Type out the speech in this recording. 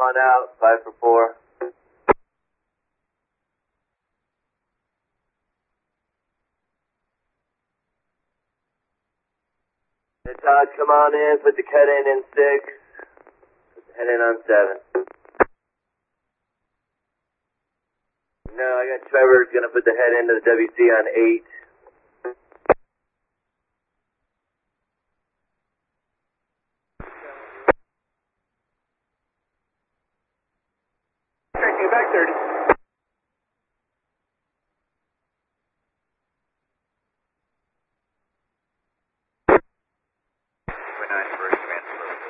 on out, 5 for 4. Hey, Todd, come on in, put the cut in 6. Put the head in on 7. No, I got Trevor's gonna put the head into the WC on 8. Back 30.